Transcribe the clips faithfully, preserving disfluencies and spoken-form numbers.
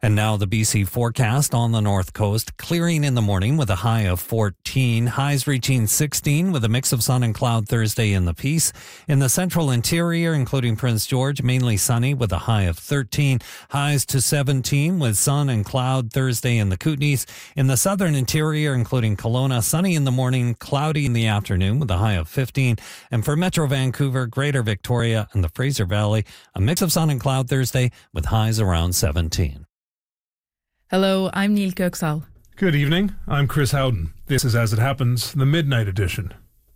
And now the B C forecast on the north coast. Clearing in the morning with a high of fourteen. Highs reaching sixteen with a mix of sun and cloud Thursday in the Peace. In the central interior, including Prince George, mainly sunny with a high of thirteen. Highs to seventeen with sun and cloud Thursday in the Kootenays. In the southern interior, including Kelowna, sunny in the morning, cloudy in the afternoon with a high of fifteen. And for Metro Vancouver, Greater Victoria, and the Fraser Valley, a mix of sun and cloud Thursday with highs around seventeen. Hello, I'm Neil Köksal. Good evening, I'm Chris Howden. This is As It Happens, the Midnight Edition.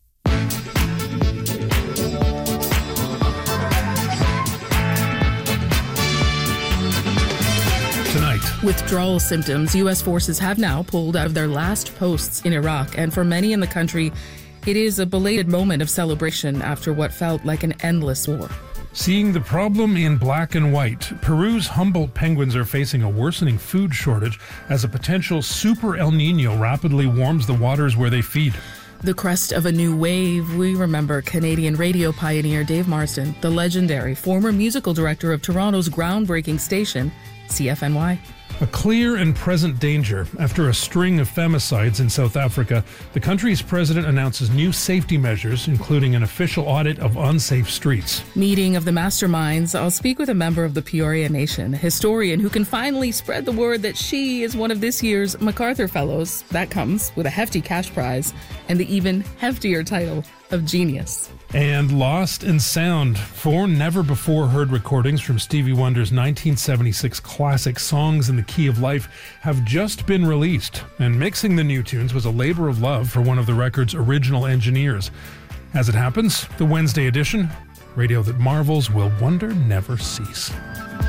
Tonight. Withdrawal symptoms. U S forces have now pulled out of their last posts in Iraq, and for many in the country, it is a belated moment of celebration after what felt like an endless war. Seeing the problem in black and white, Peru's Humboldt penguins are facing a worsening food shortage as a potential super El Nino rapidly warms the waters where they feed. The crest of a new wave. We remember Canadian radio pioneer Dave Marsden, the legendary former musical director of Toronto's groundbreaking station, C F N Y. A clear and present danger. After a string of femicides in South Africa, the country's president announces new safety measures, including an official audit of unsafe streets. Meeting of the masterminds. I'll speak with a member of the Peoria Nation, a historian who can finally spread the word that she is one of this year's MacArthur Fellows. That comes with a hefty cash prize and the even heftier title of Genius. And Lost in Sound, four never-before-heard recordings from Stevie Wonder's nineteen seventy-six classic Songs in the Key of Life have just been released, and mixing the new tunes was a labor of love for one of the record's original engineers. As it happens, the Wednesday edition, radio that marvels will wonder never cease.